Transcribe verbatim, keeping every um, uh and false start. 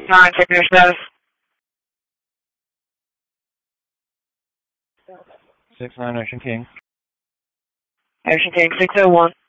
nine, check your status. six nine, Ocean King. Ocean King, six oh one.